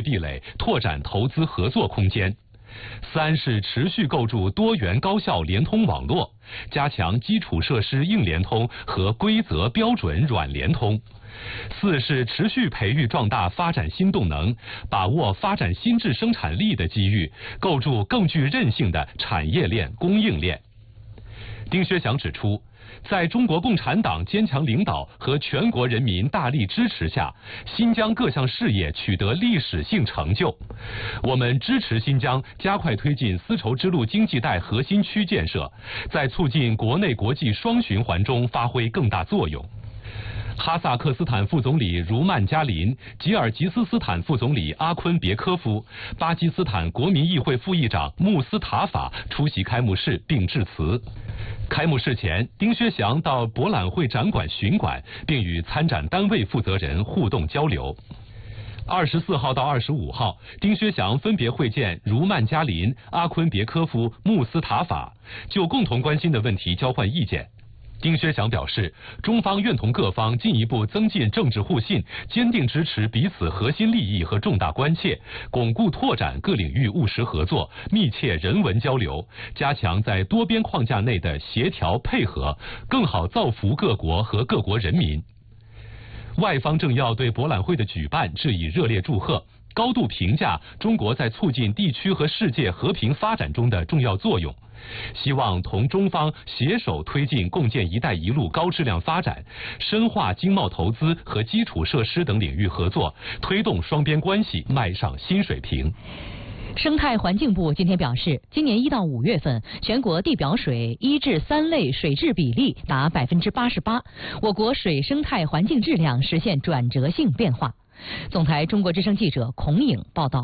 壁垒，拓展投资合作空间。3是持续构筑多元高效联通网络，加强基础设施硬联通和规则标准软联通。4是持续培育壮大发展新动能，把握发展新质生产力的机遇，构筑更具韧性的产业链、供应链。丁薛祥指出，在中国共产党坚强领导和全国人民大力支持下，新疆各项事业取得历史性成就。我们支持新疆加快推进丝绸之路经济带核心区建设，在促进国内国际双循环中发挥更大作用。哈萨克斯坦副总理茹曼加林、吉尔吉斯斯坦副总理阿昆别科夫、巴基斯坦国民议会副议长穆斯塔法出席开幕式并致辞。开幕式前，丁薛祥到博览会展馆巡馆，并与参展单位负责人互动交流。24号到25号，丁薛祥分别会见茹曼加林、阿昆别科夫、穆斯塔法，就共同关心的问题交换意见。丁薛祥表示，中方愿同各方进一步增进政治互信，坚定支持彼此核心利益和重大关切，巩固拓展各领域务实合作，密切人文交流，加强在多边框架内的协调配合，更好造福各国和各国人民。外方政要对博览会的举办致以热烈祝贺，高度评价中国在促进地区和世界和平发展中的重要作用，希望同中方携手推进共建“一带一路”高质量发展，深化经贸投资和基础设施等领域合作，推动双边关系迈上新水平。 生态环境部今天表示，今年1到5月份，全国地表水1至3类水质比例达88%，我国水生态环境质量实现转折性变化。总台中国之声记者孔颖报道。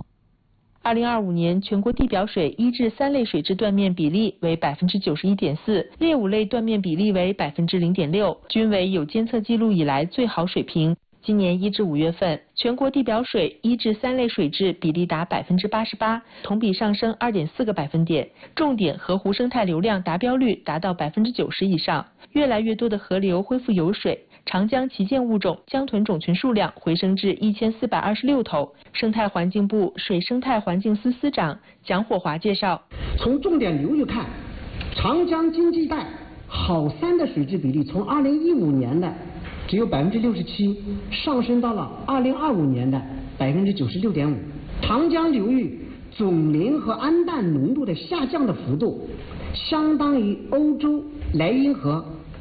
2025年全国地表水1至3类水质断面比例为91.4%，劣5类断面比例为0.6%，均为有监测记录以来最好水平。今年1至5月份，全国地表水1至3类水质比例达88%，同比上升2.4个百分点。重点河湖生态流量达标率达到90%以上，越来越多的河流恢复有水。长江旗舰物种江豚种群数量回升至1426头。生态环境部水生态环境司司长蒋火华介绍， 从重点流域看，长江经济带好3的水质比例从2015年的只有67%，上升到了2025年的96.5%。长江流域总磷和氨氮浓度的下降的幅度，相当于欧洲莱茵河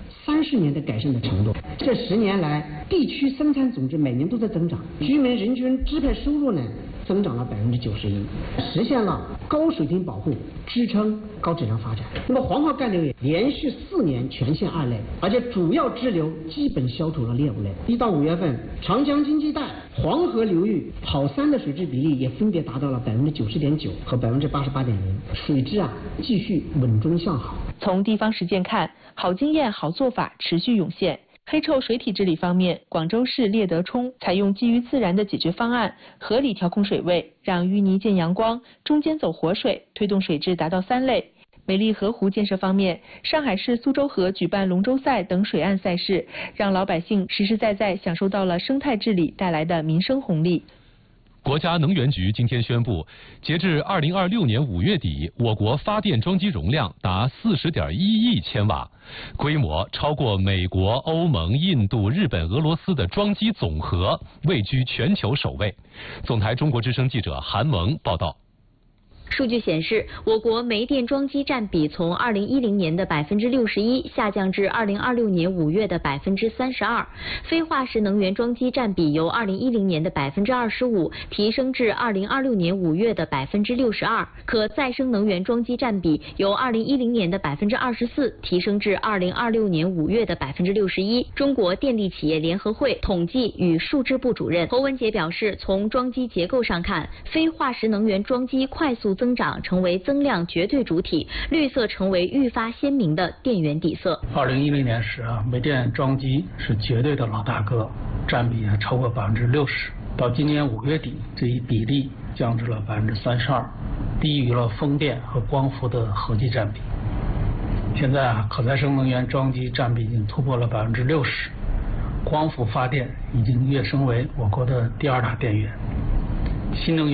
30年的改善的程度。这10年来，地区生产总值每年都在增长，居民人均支配收入呢增长了91%，实现了高水平保护，支撑高质量发展。那么黄河干流也连续4年全线2类，而且主要支流基本消除了劣5类。1到5月份，长江经济带黄河流域好3的水质比例也分别达到了90.9%和88.0%，水质继续稳中向好。 从地方实践看，好经验、好做法持续涌现。黑臭水体治理方面，广州市猎德冲采用基于自然的解决方案，合理调控水位，让淤泥见阳光，中间走活水，推动水质达到3类。美丽河湖建设方面，上海市苏州河举办龙舟赛等水岸赛事，让老百姓实实在在享受到了生态治理带来的民生红利。 国家能源局今天宣布，截至2026年5月底，我国发电装机容量达40.1亿千瓦，规模超过美国、欧盟、印度、日本、俄罗斯的装机总和，位居全球首位。总台中国之声记者韩萌报道。 数据显示，我国煤电装机占比从2010年的61%下降至2026年5月的32%，非化石能源装机占比由2010年的25%提升至2026年5月的62%，可再生能源装机占比由2010年的24%提升至2026年5月的61%。中国电力企业联合会统计与数字部主任侯文杰表示，从装机结构上看，非化石能源装机快速增长成为增量绝对主体，绿色成为愈发鲜明的电源底色。 2010年时煤电装机是绝对的老大哥，占比还超过60%。到今年5月底，这一比例降至了32%，低于了风电和光伏的合计占比。现在可再生能源装机占比已经突破了60%，光伏发电已经跃升为我国的第2大电源。新能源